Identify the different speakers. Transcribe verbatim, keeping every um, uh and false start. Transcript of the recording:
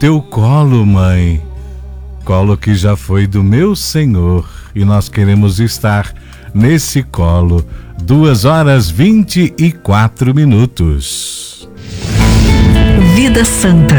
Speaker 1: teu colo, mãe, colo que já foi do meu Senhor, e nós queremos estar nesse colo. Duas horas vinte e quatro minutos.
Speaker 2: Vida Santa.